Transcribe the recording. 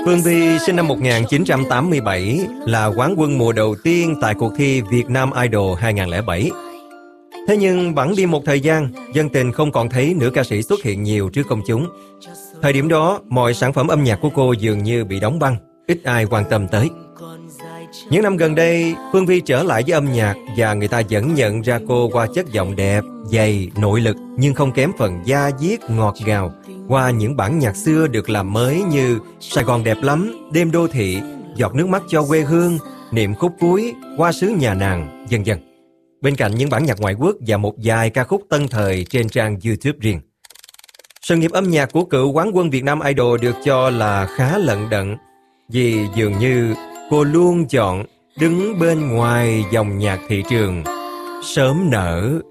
Phương Vy sinh năm 1987, là quán quân mùa đầu tiên tại cuộc thi Việt Nam Idol 2007. Thế nhưng bẵng đi một thời gian, dân tình không còn thấy nữ ca sĩ xuất hiện nhiều trước công chúng. Thời điểm đó, mọi sản phẩm âm nhạc của cô dường như bị đóng băng, ít ai quan tâm tới. Những năm gần đây, Phương Vy trở lại với âm nhạc và người ta vẫn nhận ra cô qua chất giọng đẹp, dày, nội lực nhưng không kém phần da diết, ngọt ngào qua những bản nhạc xưa được làm mới như Sài Gòn đẹp lắm, Đêm đô thị, Giọt nước mắt cho quê hương, Niệm khúc cuối, Qua xứ nhà nàng, vân vân. Bên cạnh những bản nhạc ngoại quốc và một vài ca khúc tân thời trên trang YouTube riêng. Sự nghiệp âm nhạc của cựu quán quân Việt Nam Idol được cho là khá lận đận, vì dường như cô luôn chọn đứng bên ngoài dòng nhạc thị trường, sớm nở,